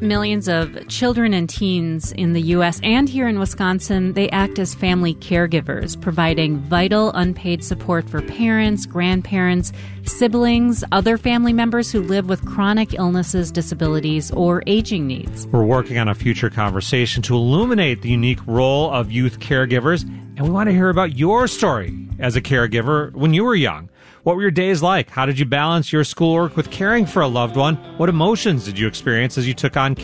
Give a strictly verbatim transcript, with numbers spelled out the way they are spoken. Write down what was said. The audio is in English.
millions of children and teens in the U S and here in Wisconsin, they act as family caregivers, providing vital unpaid support for parents, grandparents, siblings, other family members who live with chronic illnesses, disabilities, or aging needs. We're working on a future conversation to illuminate the unique role of youth caregivers, and we want to hear about your story as a caregiver when you were young. What were your days like? How did you balance your schoolwork with caring for a loved one? What emotions did you experience as you took on